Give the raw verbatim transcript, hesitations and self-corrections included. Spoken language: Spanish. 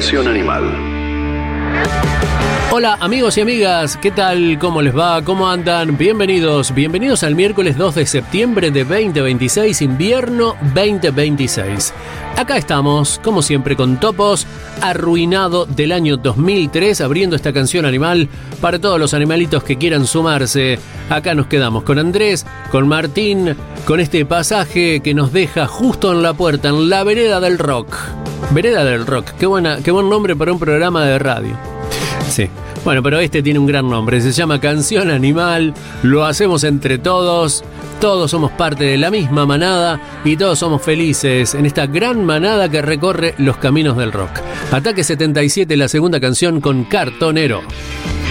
Canción Animal. Hola amigos y amigas, ¿qué tal? ¿Cómo les va? ¿Cómo andan? Bienvenidos, bienvenidos al miércoles dos de septiembre de veinte veintiséis, invierno veinte veintiséis. Acá estamos, como siempre, con Topos, arruinado del año dos mil tres, abriendo esta canción animal para todos los animalitos que quieran sumarse. Acá nos quedamos con Andrés, con Martín, con este pasaje que nos deja justo en la puerta, en la vereda del rock. Vereda del rock, qué buena, qué buen nombre para un programa de radio. Sí. Bueno, pero este tiene un gran nombre, se llama Canción Animal, lo hacemos entre todos, todos somos parte de la misma manada y todos somos felices en esta gran manada que recorre los caminos del rock. Ataque setenta y siete, la segunda canción con Cartonero.